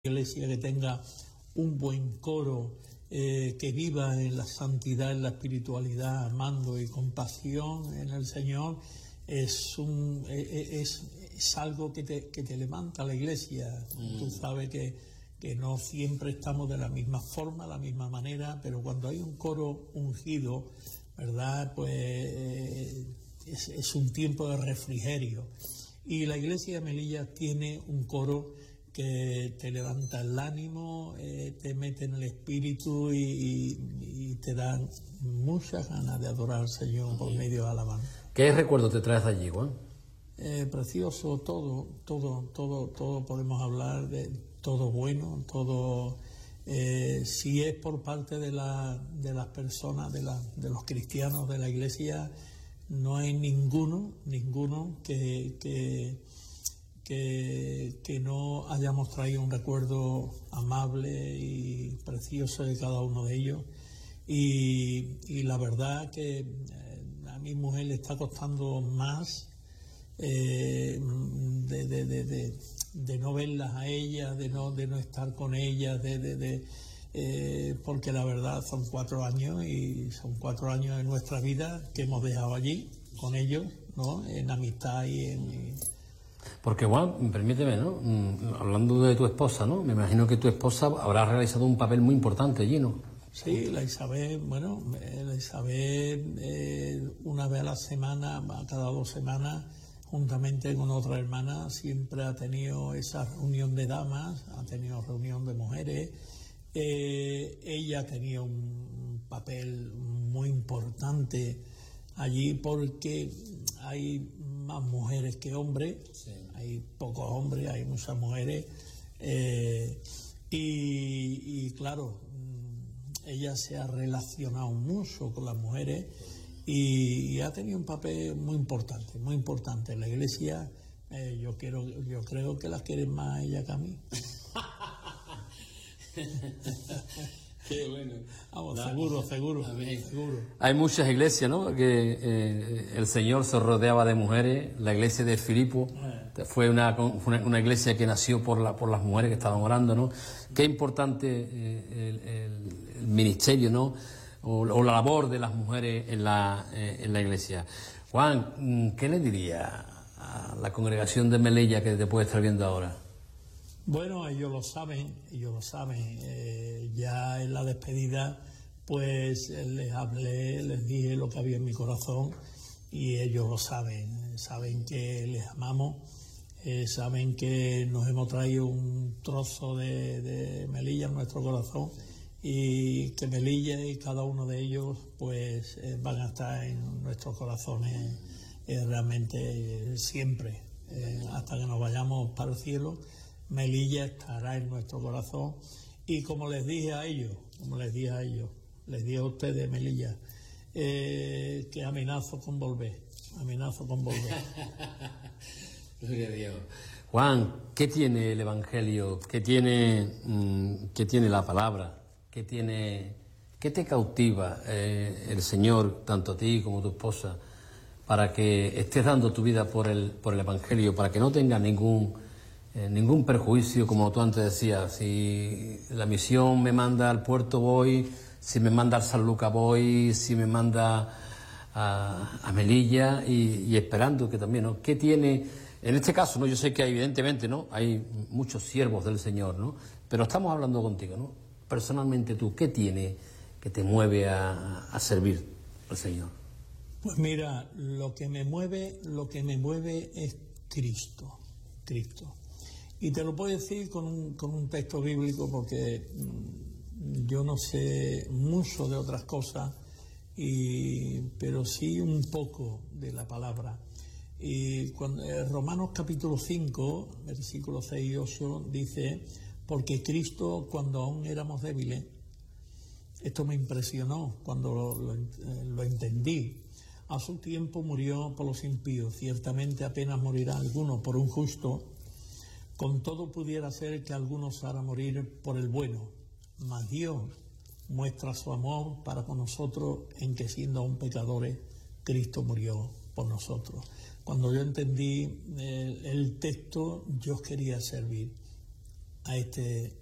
iglesia que tenga un buen coro, que viva en la santidad, en la espiritualidad, amando y con pasión en el Señor, es algo que te levanta la iglesia. Tú sabes que no siempre estamos de la misma forma, la misma manera, pero cuando hay un coro ungido, ¿verdad? Pues es un tiempo de refrigerio. Y la iglesia de Melilla tiene un coro que te levanta el ánimo, te mete en el espíritu y te dan muchas ganas de adorar al Señor por medio de alabanza. ¿Qué recuerdo te traes de allí, Juan? Precioso, todo podemos hablar de todo bueno, todo. Si es por parte de las personas, de los cristianos de la iglesia, no hay ninguno que no hayamos traído un recuerdo amable y precioso de cada uno de ellos. Y la verdad que a mi mujer le está costando más de no verlas a ellas, de no estar con ellas, porque la verdad son 4 años y son 4 años de nuestra vida que hemos dejado allí con ellos, ¿no? En amistad y en... Porque, Juan, permíteme, ¿no? Hablando de tu esposa, ¿no? Me imagino que tu esposa habrá realizado un papel muy importante allí, ¿no? Sí, la Isabel, una vez a la semana, cada 2 semanas, juntamente con otra hermana, siempre ha tenido esa reunión de damas, ha tenido reunión de mujeres. Ella ha tenido un papel muy importante allí porque hay más mujeres que hombres, sí. Hay pocos hombres, hay muchas mujeres, y claro, ella se ha relacionado mucho con las mujeres y ha tenido un papel muy importante en la iglesia. Yo creo que las quieren más a ella que a mí. Qué bueno. Vamos, seguro. Hay muchas iglesias, ¿no? Que el Señor se rodeaba de mujeres. La iglesia de Filipo fue una iglesia que nació por las mujeres que estaban orando, ¿no? Qué importante el ministerio, ¿no? O la labor de las mujeres en la iglesia. Juan, ¿qué le diría a la congregación de Melilla que te puede estar viendo ahora? Bueno, ellos lo saben. Ya en la despedida, pues les hablé, les dije lo que había en mi corazón y ellos lo saben que les amamos, saben que nos hemos traído un trozo de Melilla en nuestro corazón y que Melilla y cada uno de ellos pues van a estar en nuestros corazones realmente siempre, hasta que nos vayamos para el cielo. Melilla estará en nuestro corazón y como les dije a ellos, les dije a ustedes, Melilla, que amenazo con volver. Gloria a Dios. Juan, ¿qué tiene el Evangelio? ¿Qué tiene la palabra? ¿Qué te cautiva el Señor, tanto a ti como a tu esposa, para que estés dando tu vida por el Evangelio, para que no tengas ningún perjuicio, como tú antes decías? Si la misión me manda al puerto voy, si me manda al San Lucas voy, si me manda a Melilla y esperando que también, ¿no? ¿Qué tiene, en este caso, no? Yo sé que evidentemente, ¿no? Hay muchos siervos del Señor, ¿no? Pero estamos hablando contigo, ¿no? Personalmente tú, ¿qué tiene que te mueve a servir al Señor? Pues mira, lo que me mueve es Cristo. Y te lo puedo decir con un texto bíblico porque yo no sé mucho de otras cosas, pero sí un poco de la palabra. Y cuando Romanos capítulo 5, versículos 6 y 8 dice: porque Cristo, cuando aún éramos débiles, esto me impresionó cuando lo entendí, a su tiempo murió por los impíos. Ciertamente apenas morirá alguno por un justo, con todo pudiera ser que algunos hará morir por el bueno, mas Dios muestra su amor para con nosotros en que, siendo aún pecadores, Cristo murió por nosotros. Cuando yo entendí el texto, yo quería servir. a este